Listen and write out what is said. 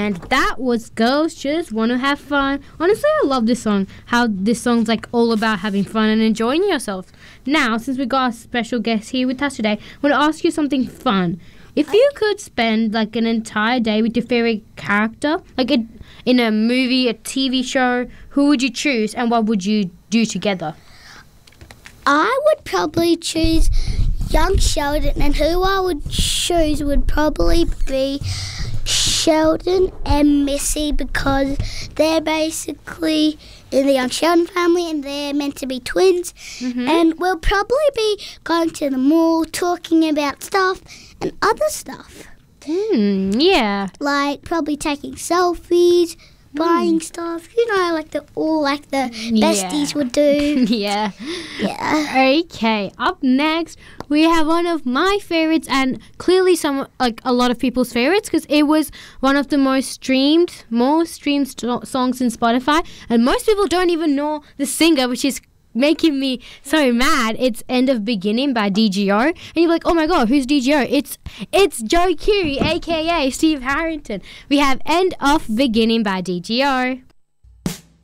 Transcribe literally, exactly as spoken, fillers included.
And that was Girls Just Wanna Have Fun. Honestly, I love this song. How this song's like all about having fun and enjoying yourself. Now, since we got a special guest here with us today, I want to ask you something fun. If you could spend like an entire day with your favorite character, like a, in a movie, a T V show, who would you choose and what would you do together? I would probably choose young Sheldon, and who I would choose would probably be Sheldon and Missy, because they're basically in the young Sheldon family and they're meant to be twins. Mm-hmm. And we'll probably be going to the mall, talking about stuff and other stuff. Mm, yeah. Like probably taking selfies, buying mm. stuff, you know, like the all like the besties yeah. would do. yeah. Yeah. Okay. Up next, we have one of my favorites, and clearly some like a lot of people's favorites, because it was one of the most streamed, most streamed st- songs in Spotify, and most people don't even know the singer, which is making me so mad. It's End of Beginning by D G O, and you're like, oh my god, who's D G O? It's it's Joe Curie, aka Steve Harrington. We have End of Beginning by D G O.